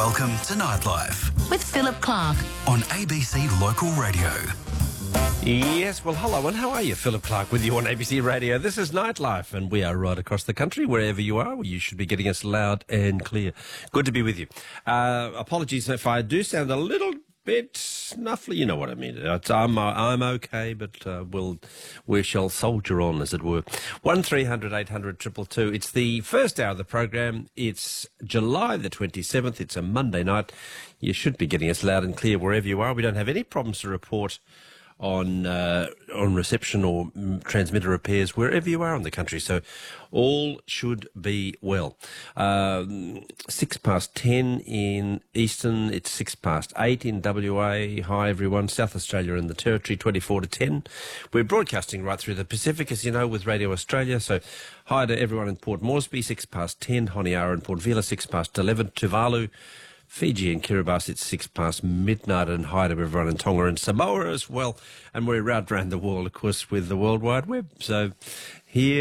Welcome to Nightlife with Philip Clark on ABC Local Radio. Yes, well, hello, and how are you? Philip Clark with you on ABC Radio. This is Nightlife, and we are right across the country, wherever you are. You should be getting us loud and clear. Good to be with you. Apologies if I do sound a little bit snuffly. You know what I mean. I'm okay, but we shall soldier on, as it were. 1300 800 222. It's the first hour of the program. It's July the 27th. It's a Monday night. You should be getting us loud and clear wherever you are. We don't have any problems to report on reception or transmitter repairs wherever you are in the country, so all should be well. 10:06 in Eastern, it's 8:06 in WA. Hi everyone, South Australia and the Territory, 10:24. We're broadcasting right through the Pacific, as you know, with Radio Australia, so hi to everyone in Port Moresby, 10:06, Honiara and Port Vila, 11:06, Tuvalu, Fiji and Kiribati, it's 6 midnight, and hi to everyone in Tonga and Samoa as well. And we're out around the world, of course, with the World Wide Web. So here